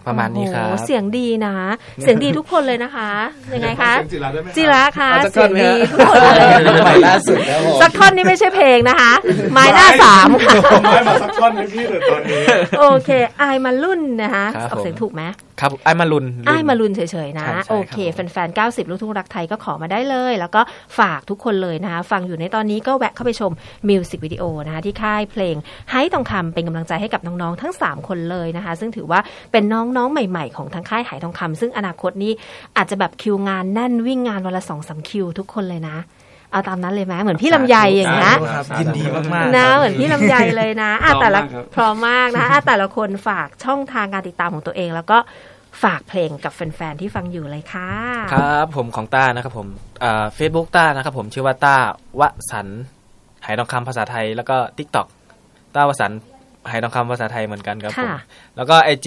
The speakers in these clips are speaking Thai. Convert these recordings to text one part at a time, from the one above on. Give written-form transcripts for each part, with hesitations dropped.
ประมาณนี้ครับเสียงดีนะเสียงดีทุกคนเลยนะคะยังไงคะจิระค่ะเสียงดีทุกคนเลยใหม่ล่าสุดแล้วสักท่อนนี่ไม่ใช่เพลงนะคะไม้หน้าสามค่ะไม่มาสักท่อนให้พี่เลยตอนนี้โอเคไอมารุ่นนะคะออกเสียงถูกไหมครับไอมารุนเฉยๆนะโอเคแฟนๆ90ลูกทุ่งรักไทยก็ขอมาได้เลยแล้วก็ฝากทุกคนเลยนะคะฟังอยู่ในตอนนี้ก็แวะเข้าไปชมมิวสิกวิดีโอนะคะที่ค่ายเพลงไฮทองคำเป็นกำลังใจให้กับน้องๆทั้ง3คนเลยนะคะซึ่งถือว่าเป็นน้องๆใหม่ๆของทางค่ายไฮทองคำซึ่งอนาคตนี้อาจจะแบบคิวงานแน่นวิ่งงานวันละ 2-3 คิวทุกคนเลยนะเอาตามนั้นเลยไหมเหมือนพี่ลำไยอย่างเงี้ยยินดีมากๆนะเหมือนพี่ลำไยเลยนะแต่ละพร้อมมากนะแต่ละคนฝากช่องทางการติดตามของตัวเองแล้วก็ฝากเพลงกับแฟนๆที่ฟังอยู่เลยค่ะครับผมของต้านะครับผมFacebook ต้านะครับผมชื่อว่าต้าวสันต์ไหทองคำภาษาไทยแล้วก็ TikTok ต้าวสันต์ไหทองคำภาษาไทยเหมือนกันครับผมแล้วก็ IG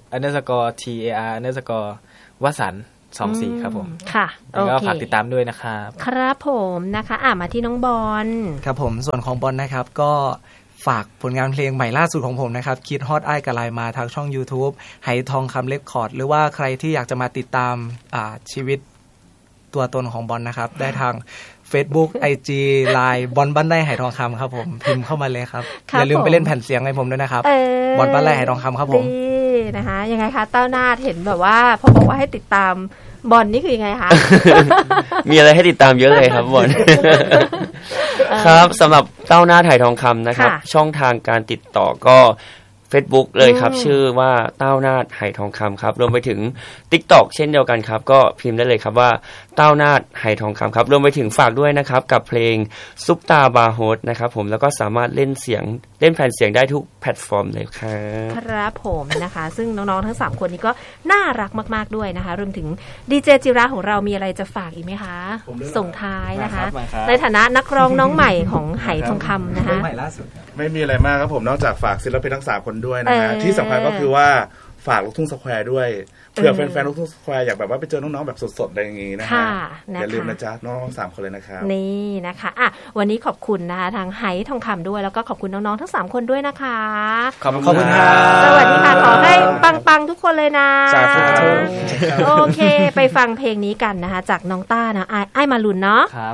_TAR_ วสันต์24ครับผมค่ะแล้วก็ฝากติดตามด้วยนะครับครับผมนะคะมาที่น้องบอลครับผมส่วนของบอลนะครับก็ฝากผลงานเพลงใหม่ล่าสุดของผมนะครับคิดฮอตไอ้กะไลมาทางช่อง YouTube ไหทองคำเรคคอร์ดหรือว่าใครที่อยากจะมาติดตามชีวิตตัวตนของบอลนะครับได้ทาง Facebook IG Line บอลบ้านไร่ไหทองคำครับผมพิมพ์เข้ามาเลยครับอย่าลืมไปเล่นแผ่นเสียงให้ผมด้วยนะครับบอลบ้านไร่ไหทองคำครับผมนะคะยังไงคะเต้าหน้าเห็นแบบว่าพอบอกว่าให้ติดตามบอลนี่คือยังไงคะมีอะไรให้ติดตามเยอะเลยครับบอล ครับสำหรับเต้าหน้าไหทองคำนะครับช่องทางการติดต่อก็ Facebook เลยครับชื่อว่าเต้าหน้าไหทองคำครับรวมไปถึง TikTok เช่นเดียวกันครับก็พิมพ์ได้เลยครับว่าเต้าหน้าไหทองคำครับรวมไปถึงฝากด้วยนะครับกับเพลงซุปตาบาร์โฮสนะครับผมแล้วก็สามารถเล่นแผ่นเสียงได้ทุกแพลตฟอร์มเลยครับครับผมนะคะซึ่งน้องๆทั้ง3คนนี้ก็น่ารักมากๆด้วยนะคะรวมถึงดีเจจิระของเรามีอะไรจะฝากอีกไหมคะส่งท้ายนะคะในฐานะนักร้องน้องใหม่ของไหทองคำนะคะใหม่ล่าสุดไม่มีอะไรมากครับผมนอกจากฝากศิลปินทั้ง3คนด้วยนะฮะที่สำคัญก็คือว่าฝากลูกทุ่งสแควร์ด้วยเผื่อแฟนๆลูกทุ่งสแควร์อยากแบบว่าไปเจอน้องๆแบบสดๆอะไรอย่างงี้นะฮะอย่าลืมนะจ๊ะน้องๆ3คนเลยนะครับนี่นะคะวันนี้ขอบคุณนะคะทางไหทองคำด้วยแล้วก็ขอบคุณน้องๆทั้ง3คนด้วยนะคะขอบคุณครับสวัสดีค่ะขอให้ปังๆทุกคนเลยนะโอเคไปฟังเพลงนี้กันนะคะจากน้องต้านะไอ้มาลุนเนาะครับ